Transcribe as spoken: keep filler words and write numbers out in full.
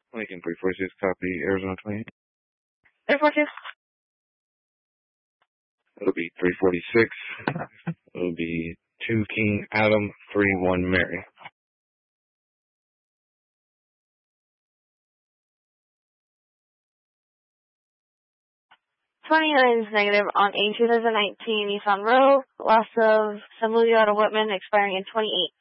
Lincoln three four six, copy, Arizona twenty-eight. three four six. It'll be three forty-six. It'll be two King Adam, three one Mary. twenty-nine is negative on a two thousand nineteen Nissan Rogue, loss of some Louis Auto Whitman expiring in twenty-eight.